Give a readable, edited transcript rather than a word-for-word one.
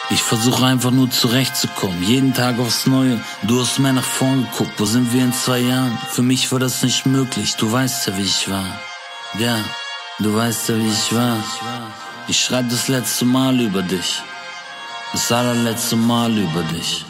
Ich versuche einfach nur zurechtzukommen, jeden Tag aufs Neue. Du hast mehr nach vorn geguckt, wo sind wir in 2 Jahren? Für mich war das nicht möglich, du weißt ja, wie ich war. Ja, du weißt ja, wie ich war. Ich schreib das letzte Mal über dich, das allerletzte Mal über dich.